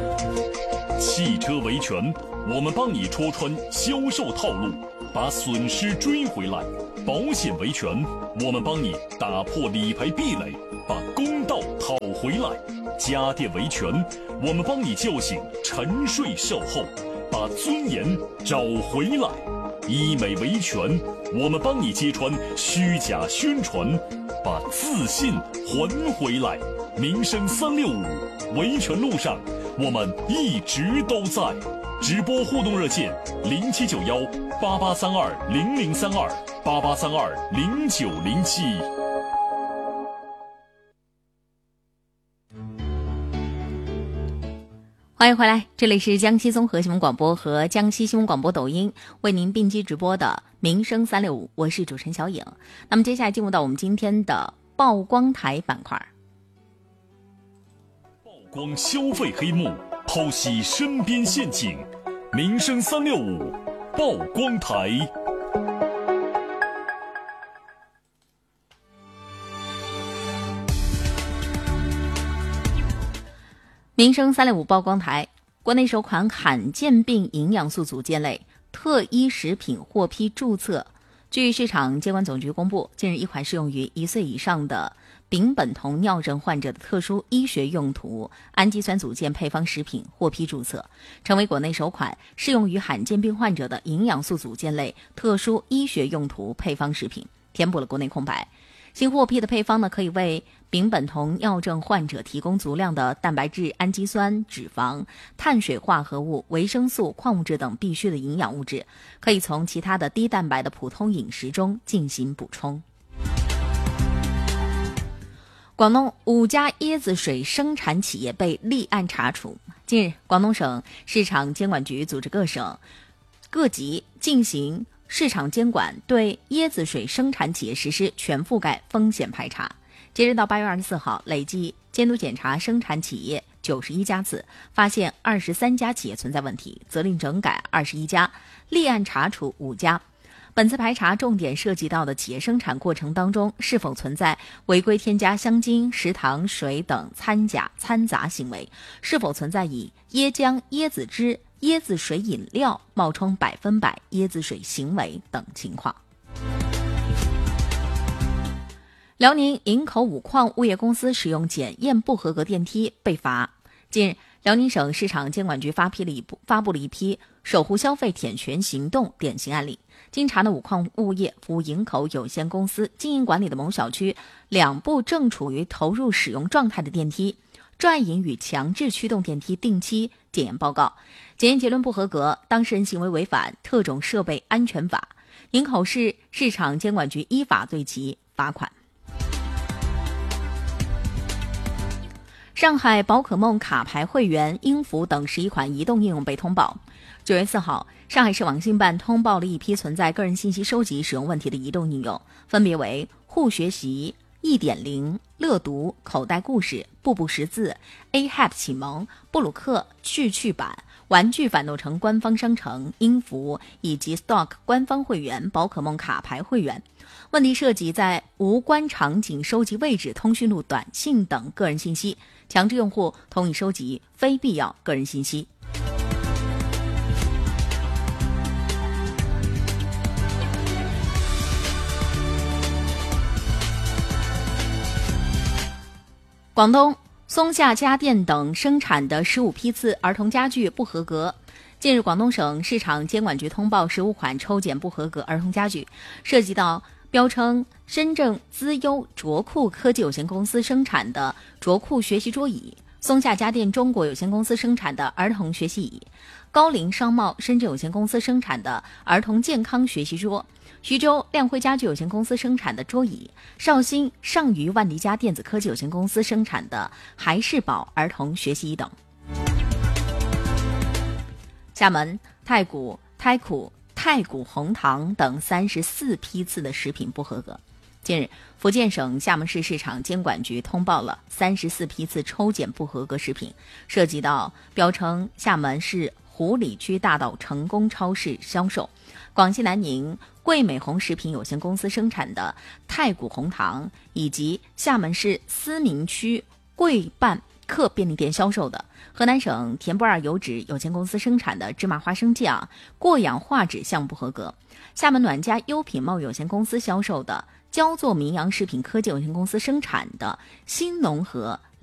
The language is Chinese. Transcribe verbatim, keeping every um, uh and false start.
汽车维权，我们帮你戳穿销售套路，把损失追回来；保险维权，我们帮你打破理赔壁垒，把公道讨回来；家电维权，我们帮你叫醒沉睡售后，把尊严找回来；医美维权，我们帮你揭穿虚假宣传，把自信还回来。民生三六五，维权路上我们一直都在。直播互动热线零七九幺八八三二零零三二八八三二零九零七。 欢迎回来，这里是江西综合新闻广播和江西新闻广播抖音为您并机直播的民生三六五，我是主持人小颖。那么接下来进入到我们今天的曝光台板块。 曝光消费黑幕，剖析身边陷阱，民生三六五曝光台。 民生三六五曝光台，国内首款罕见病营养素组件类特医食品获批注册。据市场监管总局公布，近日一款适用于一岁以上的丙苯酮尿症患者的特殊医学用途氨基酸组件配方食品获批注册，成为国内首款适用于罕见病患者的营养素组件类特殊医学用途配方食品，填补了国内空白。新获批的配方呢，可以为丙苯酮尿症患者提供足量的蛋白质、氨基酸、脂肪、碳水化合物、维生素、矿物质等必需的营养物质，可以从其他的低蛋白的普通饮食中进行补充。广东五家椰子水生产企业被立案查处。近日，广东省市场监管局组织各省各级进行市场监管，对椰子水生产企业实施全覆盖风险排查。截止到八月二十四号，累计监督检查生产企业九十一家次，发现二十三家企业存在问题，责令整改二十一家，立案查处五家。本次排查重点涉及到的企业生产过程当中是否存在违规添加香精、食糖水等掺假掺杂行为，是否存在以椰浆、椰子汁、椰子水饮料冒充百分百椰子水行为等情况。辽宁营口五矿物业公司使用检验不合格电梯被罚。近日，辽宁省市场监管局发批了一部发布了一批守护消费铁拳行动典型案例。经查呢，五矿物业服务营口有限公司经营管理的某小区两部正处于投入使用状态的电梯拽引与强制驱动电梯定期检验报告，检验结论不合格，当事人行为违反特种设备安全法，营口市市场监管局依法对其罚款。上海宝可梦卡牌会员、音符等十一款移动应用被通报。九月四号，上海市网信办通报了一批存在个人信息收集使用问题的移动应用，分别为互学习、一点零、乐读、口袋故事、步步识字、A H A P 启蒙、布鲁克趣趣版、玩具反斗城官方商城、音符以及 Stock 官方会员、宝可梦卡牌会员。问题涉及在无关场景收集位置、通讯录、短信等个人信息，强制用户同意收集非必要个人信息。广东松下家电等生产的十五批次儿童家具不合格。近日，广东省市场监管局通报十五款抽检不合格儿童家具，涉及到标称深圳资优卓库科技有限公司生产的卓库学习桌椅，松下家电中国有限公司生产的儿童学习椅，高瓴商贸深圳有限公司生产的儿童健康学习桌，徐州亮辉家具有限公司生产的桌椅，绍兴上虞万迪家电子科技有限公司生产的孩世宝儿童学习椅等。厦门太古、太古、太古红糖等三十四批次的食品不合格。近日，福建省厦门市市场监管局通报了三十四批次抽检不合格食品，涉及到标称厦门市湖里区大道成功超市销售，广西南宁桂美红食品有限公司生产的太古红糖，以及厦门市思明区桂办客便利店销售的，河南省田布尔油脂有限公司生产的芝麻花生酱过氧化酯项目不合格，厦门暖家优品贸易有限公司销售的焦作名扬食品科技有限公司生产的新农和